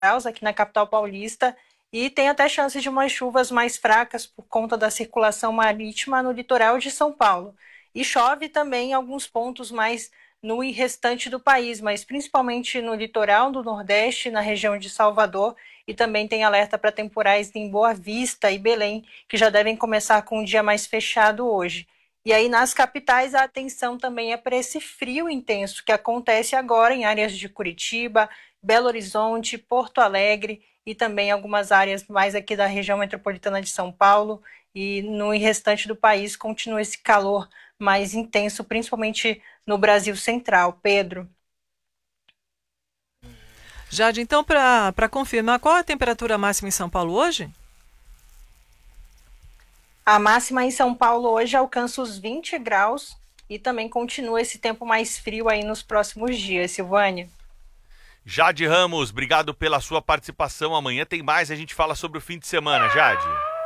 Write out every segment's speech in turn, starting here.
graus aqui na capital paulista e tem até chances de umas chuvas mais fracas por conta da circulação marítima no litoral de São Paulo. E chove também em alguns pontos mais no restante do país, mas principalmente no litoral do Nordeste, na região de Salvador, e também tem alerta para temporais em Boa Vista e Belém, que já devem começar com um dia mais fechado hoje. E aí nas capitais a atenção também é para esse frio intenso que acontece agora em áreas de Curitiba, Belo Horizonte, Porto Alegre e também algumas áreas mais aqui da região metropolitana de São Paulo, e no restante do país continua esse calor mais intenso, principalmente no Brasil Central. Pedro. Jade, então, para confirmar, qual é a temperatura máxima em São Paulo hoje? A máxima em São Paulo hoje alcança os 20 graus e também continua esse tempo mais frio aí nos próximos dias, Silvânia. Jade Ramos, obrigado pela sua participação. Amanhã tem mais, a gente fala sobre o fim de semana, Jade.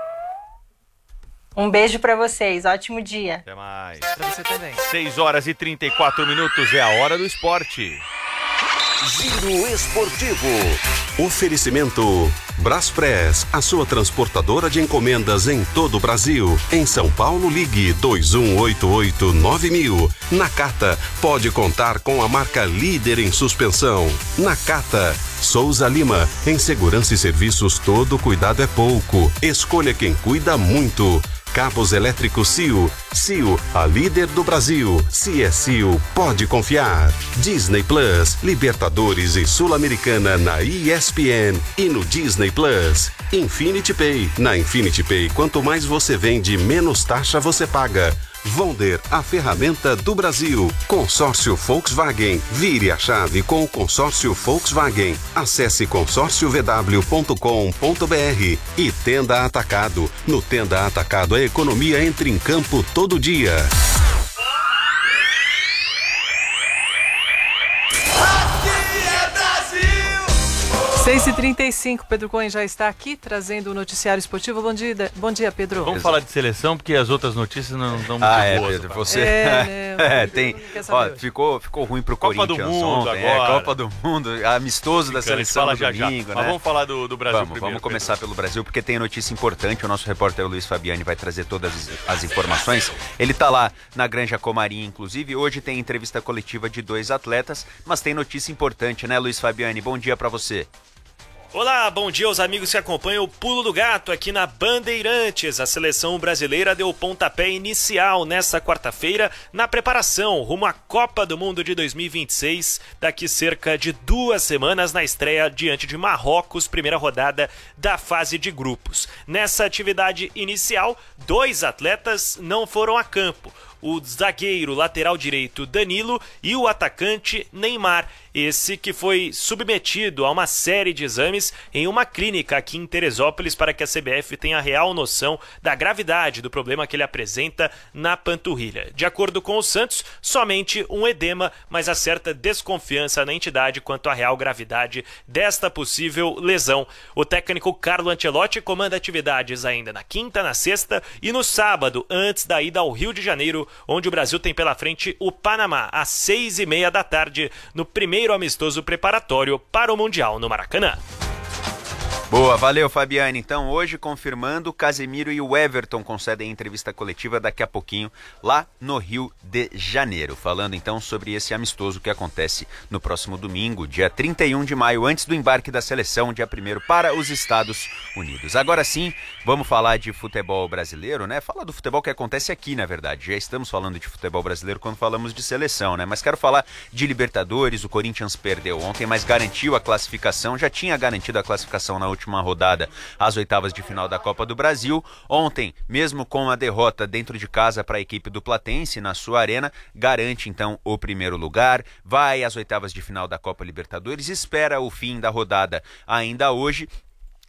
Um beijo para vocês, ótimo dia. Até mais. Para você também. 6h34, é a hora do esporte. Giro Esportivo. Oferecimento Braspress, a sua transportadora de encomendas em todo o Brasil. Em São Paulo, ligue 2188-9000. Nakata, pode contar com a marca líder em suspensão. Nakata. Souza Lima, em segurança e serviços todo cuidado é pouco. Escolha quem cuida muito. Cabos elétricos CIO. CIO, a líder do Brasil. Se é CIO, pode confiar. Disney Plus, Libertadores e Sul-Americana na ESPN e no Disney Plus. Infinity Pay. Na Infinity Pay, quanto mais você vende, menos taxa você paga. Vonder, a ferramenta do Brasil. Consórcio Volkswagen. Vire a chave com o consórcio Volkswagen. Acesse consórciovw.com.br. E Tenda Atacado. No Tenda Atacado, a economia entra em campo todo dia. 6h35, Pedro Cohen já está aqui trazendo o noticiário esportivo. Bom dia, Pedro. Vamos falar de seleção, porque as outras notícias não dão muito boas. Pedro, você... tem... ficou ruim pro Copa Corinthians do Mundo ontem. agora. Copa do Mundo, amistoso da seleção no domingo, né? Mas vamos falar do Brasil primeiro. Vamos começar pelo Brasil, porque tem notícia importante. O nosso repórter Luiz Fabiani vai trazer todas as informações. Ele tá lá na Granja Comarim, inclusive. Hoje tem entrevista coletiva de 2 atletas, mas tem notícia importante, né, Luiz Fabiani? Bom dia pra você. Olá, bom dia aos amigos que acompanham o Pulo do Gato aqui na Bandeirantes. A seleção brasileira deu o pontapé inicial nesta quarta-feira na preparação rumo à Copa do Mundo de 2026, daqui cerca de 2 semanas na estreia diante de Marrocos, primeira rodada da fase de grupos. Nessa atividade inicial, 2 atletas não foram a campo. O zagueiro lateral direito Danilo e o atacante Neymar, esse que foi submetido a uma série de exames em uma clínica aqui em Teresópolis para que a CBF tenha real noção da gravidade do problema que ele apresenta na panturrilha. De acordo com o Santos, somente um edema, mas há certa desconfiança na entidade quanto à real gravidade desta possível lesão. O técnico Carlo Ancelotti comanda atividades ainda na quinta, na sexta e no sábado, antes da ida ao Rio de Janeiro, onde o Brasil tem pela frente o Panamá, às 6h30 da tarde, no primeiro amistoso preparatório para o Mundial no Maracanã. Boa, valeu Fabiane. Então hoje confirmando, Casemiro e o Everton concedem entrevista coletiva daqui a pouquinho lá no Rio de Janeiro, falando então sobre esse amistoso que acontece no próximo domingo, dia 31 de maio, antes do embarque da seleção, dia 1º para os Estados Unidos. Agora sim, vamos falar de futebol brasileiro, né? Fala do futebol que acontece aqui, na verdade. Já estamos falando de futebol brasileiro quando falamos de seleção, né? Mas quero falar de Libertadores. O Corinthians perdeu ontem, mas garantiu a classificação, já tinha garantido a classificação na última rodada às oitavas de final da Copa do Brasil. Ontem, mesmo com a derrota dentro de casa para a equipe do Platense na sua arena, garante então o primeiro lugar, vai às oitavas de final da Copa Libertadores, espera o fim da rodada ainda hoje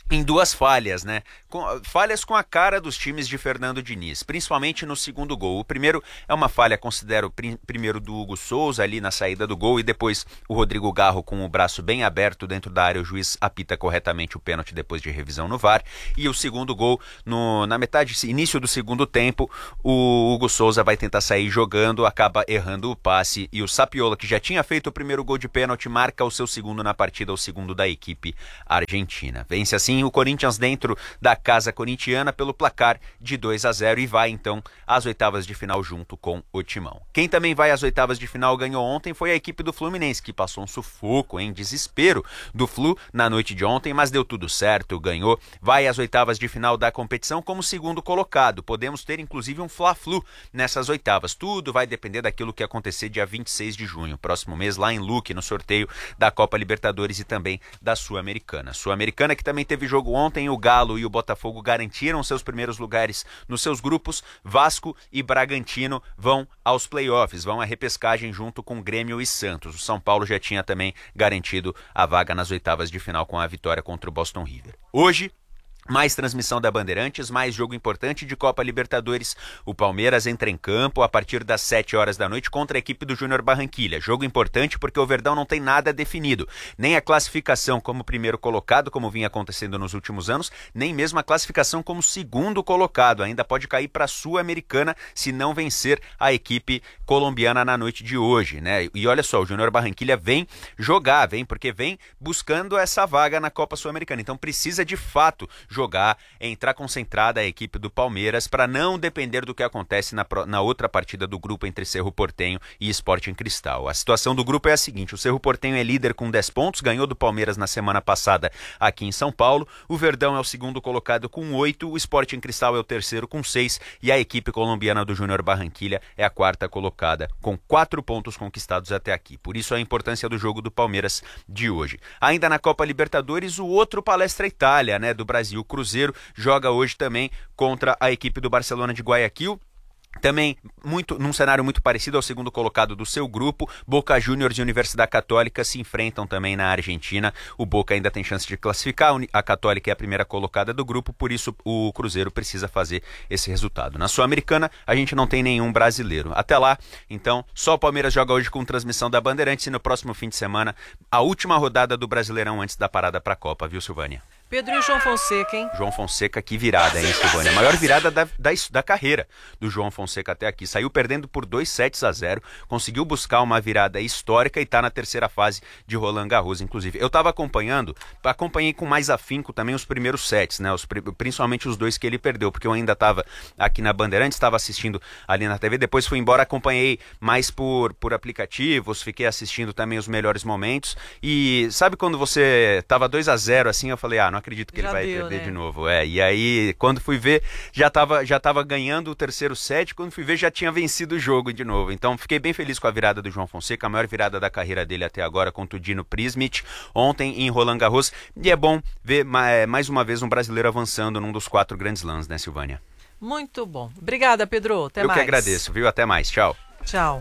em duas falhas, né? Falhas com a cara dos times de Fernando Diniz, principalmente no segundo gol. O primeiro é uma falha, considero, primeiro do Hugo Souza ali na saída do gol, e depois o Rodrigo Garro com o braço bem aberto dentro da área, o juiz apita corretamente o pênalti depois de revisão no VAR. E o segundo gol, na início do segundo tempo, o Hugo Souza vai tentar sair jogando, acaba errando o passe, e o Sapiola, que já tinha feito o primeiro gol de pênalti, marca o seu segundo na partida, o segundo da equipe argentina. Vence assim o Corinthians dentro da casa corintiana pelo placar de 2-0 e vai então às oitavas de final junto com o Timão. Quem também vai às oitavas de final, ganhou ontem, foi a equipe do Fluminense, que passou um sufoco, desespero do Flu na noite de ontem, mas deu tudo certo, ganhou, vai às oitavas de final da competição como segundo colocado. Podemos ter inclusive um Fla-Flu nessas oitavas. Tudo vai depender daquilo que acontecer dia 26 de junho, próximo mês, lá em Luque, no sorteio da Copa Libertadores e também da Sul-Americana. Sul-Americana que também teve jogo ontem, o Galo e o Botafogo garantiram seus primeiros lugares nos seus grupos. Vasco e Bragantino vão aos playoffs, vão à repescagem junto com Grêmio e Santos. O São Paulo já tinha também garantido a vaga nas oitavas de final com a vitória contra o Boston River. Hoje, mais transmissão da Bandeirantes, mais jogo importante de Copa Libertadores. O Palmeiras entra em campo a partir das 7 horas da noite contra a equipe do Júnior Barranquilla. Jogo importante porque o Verdão não tem nada definido. Nem a classificação como primeiro colocado, como vinha acontecendo nos últimos anos, nem mesmo a classificação como segundo colocado. Ainda pode cair para a Sul-Americana se não vencer a equipe colombiana na noite de hoje, né? E olha só, o Júnior Barranquilla vem jogar, porque vem buscando essa vaga na Copa Sul-Americana. Então precisa de fato jogar, entrar concentrada a equipe do Palmeiras para não depender do que acontece na outra partida do grupo entre Cerro Porteño e Sporting Cristal. A situação do grupo é a seguinte: o Cerro Porteño é líder com 10 pontos, ganhou do Palmeiras na semana passada aqui em São Paulo, o Verdão é o segundo colocado com 8, o Sporting Cristal é o terceiro com 6 e a equipe colombiana do Júnior Barranquilla é a quarta colocada com 4 pontos conquistados até aqui. Por isso a importância do jogo do Palmeiras de hoje. Ainda na Copa Libertadores, o outro Palestra Itália, né, do Brasil, Cruzeiro, joga hoje também contra a equipe do Barcelona de Guayaquil. Também num cenário muito parecido ao segundo colocado do seu grupo, Boca Juniors e Universidade Católica se enfrentam também na Argentina. O Boca ainda tem chance de classificar, a Católica é a primeira colocada do grupo, por isso o Cruzeiro precisa fazer esse resultado. Na Sul-Americana, a gente não tem nenhum brasileiro. Até lá, então, só o Palmeiras joga hoje com transmissão da Bandeirantes e no próximo fim de semana, a última rodada do Brasileirão antes da parada para a Copa, viu, Silvânia? Pedro, e o João Fonseca, hein? João Fonseca, que virada, hein, Silvânia? A maior virada da carreira do João Fonseca até aqui. Saiu perdendo por 2-0, conseguiu buscar uma virada histórica e está na terceira fase de Roland Garros, inclusive. Eu estava acompanhei com mais afinco também os primeiros sets, né? Principalmente os dois que ele perdeu, porque eu ainda estava aqui na Bandeirantes, estava assistindo ali na TV, depois fui embora, acompanhei mais por aplicativos, fiquei assistindo também os melhores momentos. E sabe quando você estava 2-0 assim, eu falei, não acredito que ele vai perder, né, de novo. E aí, quando fui ver, já tava ganhando o terceiro set, quando fui ver, já tinha vencido o jogo de novo. Então, fiquei bem feliz com a virada do João Fonseca, a maior virada da carreira dele até agora, contra o Dino Prismic, ontem em Roland Garros. E é bom ver mais uma vez um brasileiro avançando num dos 4 grandes slams, né, Silvânia? Muito bom. Obrigada, Pedro. Até mais. Eu que agradeço, viu? Até mais. Tchau. Tchau.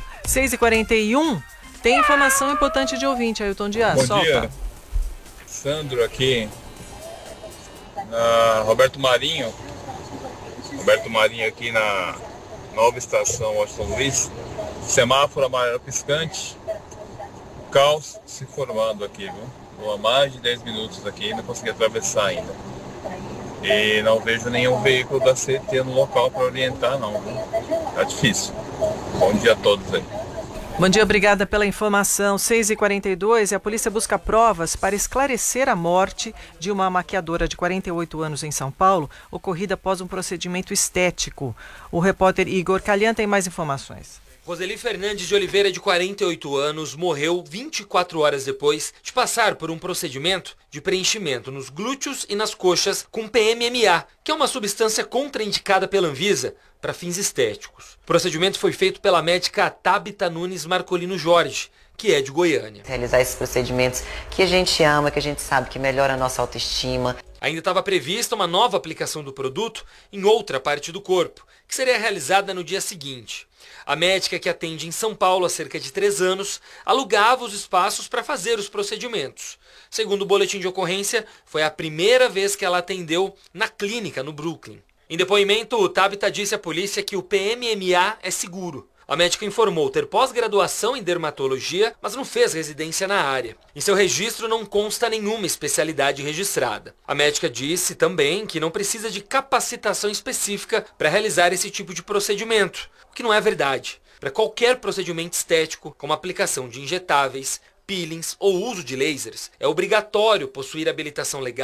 6h41. Tem informação importante de ouvinte, Ailton Dias. Bom dia. Sandro aqui. Roberto Marinho aqui na nova estação Washington Luiz, semáforo amarelo piscante, caos se formando aqui, viu? Estou há mais de 10 minutos aqui, não consegui atravessar ainda. E não vejo nenhum veículo da CET no local para orientar não, viu? Tá difícil. Bom dia a todos aí. Bom dia, obrigada pela informação. 6h42, e a polícia busca provas para esclarecer a morte de uma maquiadora de 48 anos em São Paulo, ocorrida após um procedimento estético. O repórter Igor Calhan tem mais informações. Roseli Fernandes de Oliveira, de 48 anos, morreu 24 horas depois de passar por um procedimento de preenchimento nos glúteos e nas coxas com PMMA, que é uma substância contraindicada pela Anvisa para fins estéticos. O procedimento foi feito pela médica Tabita Nunes Marcolino Jorge, que é de Goiânia. Realizar esses procedimentos que a gente ama, que a gente sabe que melhora a nossa autoestima. Ainda estava prevista uma nova aplicação do produto em outra parte do corpo, que seria realizada no dia seguinte. A médica, que atende em São Paulo há cerca de 3 anos, alugava os espaços para fazer os procedimentos. Segundo o boletim de ocorrência, foi a primeira vez que ela atendeu na clínica no Brooklyn. Em depoimento, Tabita disse à polícia que o PMMA é seguro. A médica informou ter pós-graduação em dermatologia, mas não fez residência na área. Em seu registro não consta nenhuma especialidade registrada. A médica disse também que não precisa de capacitação específica para realizar esse tipo de procedimento, o que não é verdade. Para qualquer procedimento estético, como aplicação de injetáveis, peelings ou uso de lasers, é obrigatório possuir habilitação legal